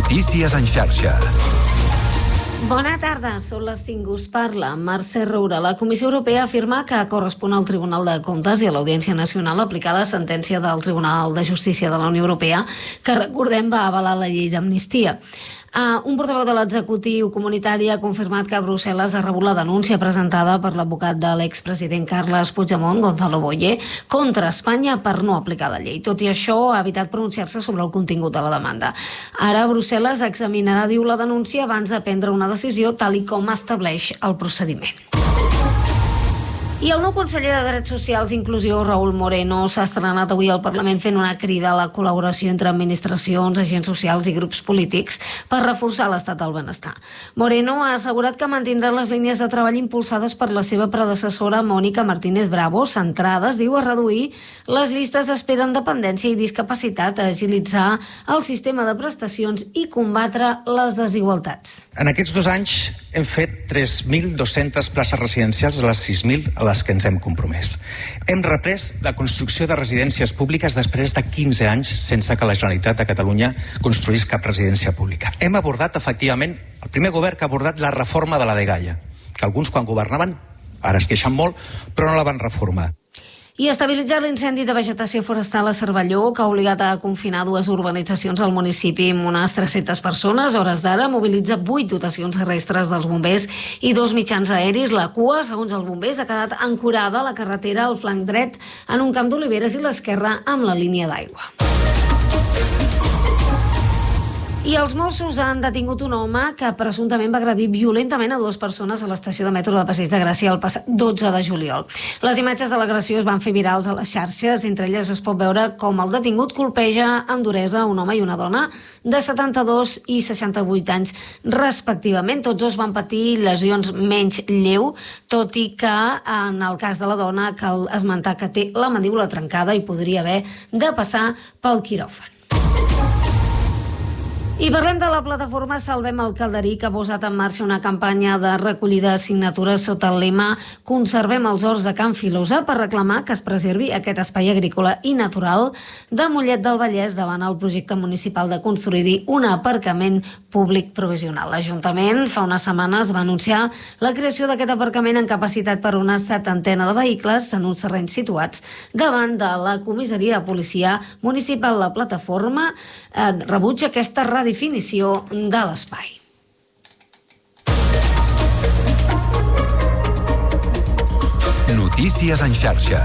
Notícies en xarxa. Bona tarda, són les 5, us parla Mercè Roura. La Comissió Europea afirma que correspon al Tribunal de Comptes i a l'Audiència Nacional aplicar la sentència del Tribunal de Justícia de la Unió Europea, que, recordem, va avalar la llei d'amnistia. Un portaveu de l'executiu comunitari ha confirmat que Brussel·les ha rebut la denúncia presentada per l'advocat de l'expresident Carles Puigdemont, Gonzalo Boye, contra Espanya per no aplicar la llei. Tot i això, ha evitat pronunciar-se sobre el contingut de la demanda. Ara, Brussel·les examinarà, diu, la denúncia abans de prendre una decisió tal i com estableix el procediment. I el nou conseller de Drets Socials i Inclusió, Raúl Moreno, s'ha estrenat avui al Parlament fent una crida a la col·laboració entre administracions, agents socials i grups polítics per reforçar l'estat del benestar. Moreno ha assegurat que mantindrà les línies de treball impulsades per la seva predecessora Mònica Martínez Bravo, centrades, diu, a reduir les llistes d'espera en dependència i discapacitat, a agilitzar el sistema de prestacions i combatre les desigualtats. En aquests 2 anys hem fet 3.200 places residencials a les 6.000 a les que ens hem compromès. Hem reprès la construcció de residències públiques després de 15 anys sense que la Generalitat de Catalunya construís cap residència pública. Hem abordat, efectivament, el primer govern que ha abordat la reforma de la dgaia, que alguns quan governaven, ara es queixen molt, però no la van reformar. I estabilitzar l'incendi de vegetació forestal a Cervelló, que ha obligat a confinar 2 urbanitzacions al municipi amb unes 300 persones. A hores d'ara mobilitza 8 dotacions terrestres dels bombers i 2 mitjans aeris. La cua, segons els bombers, ha quedat ancorada a la carretera al flanc dret en un camp d'oliveres i l'esquerra amb la línia d'aigua. I els Mossos han detingut un home que presumptament va agredir violentament a 2 persones a l'estació de metro de Passeig de Gràcia el passat 12 de juliol. Les imatges de l'agressió es van fer virals a les xarxes. Entre elles es pot veure com el detingut colpeja amb duresa un home i una dona de 72 i 68 anys respectivament. Tots 2 van patir lesions menys lleu, tot i que en el cas de la dona cal esmentar que té la mandíbula trencada i podria haver de passar pel quiròfan. I parlem de la plataforma Salvem el Calderí, que ha posat en marxa una campanya de recollida de signatures sota el lema Conservem els horts de Can Filosa per reclamar que es preservi aquest espai agrícola i natural de Mollet del Vallès davant el projecte municipal de construir-hi un aparcament públic provisional. L'Ajuntament fa unes setmanes va anunciar la creació d'aquest aparcament amb capacitat per una 70ena de vehicles en uns terrenys situats davant de la comissaria de policia municipal. La plataforma rebutja aquesta redefinició de l'espai. Notícies en xarxa.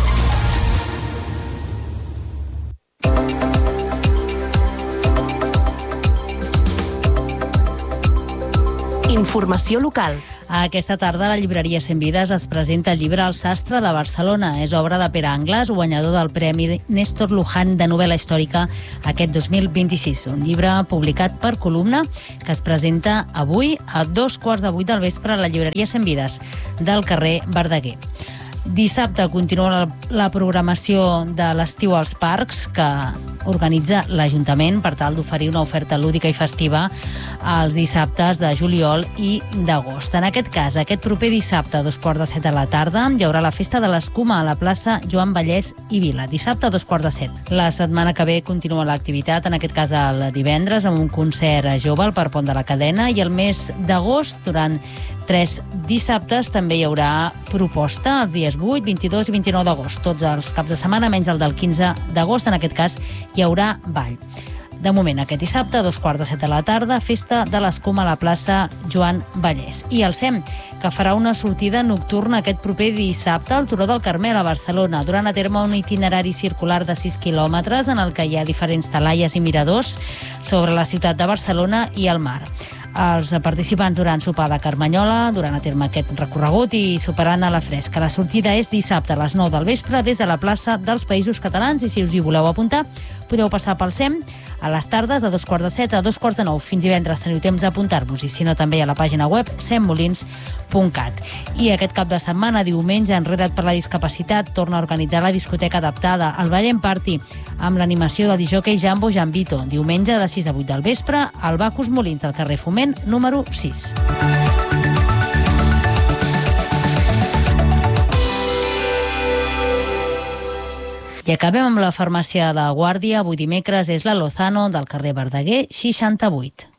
Informació local. Aquesta tarda a la llibreria Cent Vides es presenta el llibre El sastre de Barcelona. És obra de Pere Angles, guanyador del Premi Néstor Luján de novel·la històrica aquest 2026. Un llibre publicat per Columna que es presenta avui a 7:15 del vespre a la llibreria Cent Vides del carrer Verdaguer. Dissabte continua la programació de l'estiu als parcs que organitza l'Ajuntament per tal d'oferir una oferta lúdica i festiva els dissabtes de juliol i d'agost. En aquest cas, aquest proper dissabte a 7:15 de la tarda hi haurà la festa de l'escuma a la plaça Joan Vallès i Vila. Dissabte a 7:15. La setmana que ve continua l'activitat, en aquest cas el divendres, amb un concert jove al Parc Pont de la Cadena, i el mes d'agost, durant 3 dissabtes, també hi haurà proposta els dies 8, 22 i 29 d'agost. Tots els caps de setmana, menys el del 15 d'agost, en aquest cas hi haurà ball. De moment, aquest dissabte, a 7:15 de la tarda, festa de l'escuma a la plaça Joan Vallès. I el SEM, que farà una sortida nocturna aquest proper dissabte al Turó del Carmel, a Barcelona, durant a terme un itinerari circular de 6 quilòmetres en el que hi ha diferents talaies i miradors sobre la ciutat de Barcelona i el mar. Els participants duran sopar de Carmanyola, durant a terme aquest recorregut i soparan a la fresca. La sortida és dissabte a les 9 del vespre des de la plaça dels Països Catalans, i si us hi voleu apuntar podeu passar pel SEM a les tardes de 7:15 a 9:15. Fins divendres teniu temps d'apuntar-vos, i si no també a la pàgina web semmolins.cat. I aquest cap de setmana, diumenge, Enreda't per la discapacitat torna a organitzar la discoteca adaptada al Ballem Party amb l'animació del discjòquei Jambo Jambito, diumenge de 6 a 8 del vespre al Bacus Molins del carrer Foment número 6. I acabem amb la farmàcia de Guàrdia. Avui dimecres és la Lozano del carrer Verdaguer 68.